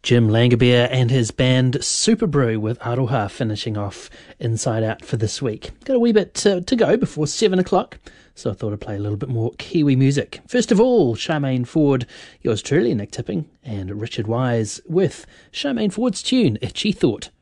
Jim Langerbeer and his band Superbrew with Aroha finishing off Inside Out for this week. Got a wee bit to go before 7 o'clock, so I thought I'd play a little bit more Kiwi music. First of all, Charmaine Ford, yours truly, Nick Tipping, and Richard Wise with Charmaine Ford's tune, Itchy Thought.